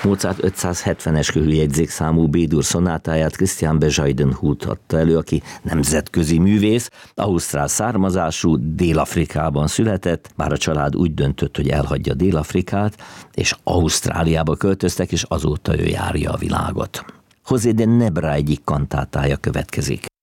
Mozart 570-es körüljegyzékszámú B-dur szonátáját Christian Bezuidenhout adta elő, aki nemzetközi művész, ausztrál származású, Dél-Afrikában született, bár a család úgy döntött, hogy elhagyja Dél-Afrikát, és Ausztráliába költöztek, és azóta ő járja a világot. José de Nebra egyik kantátája következik.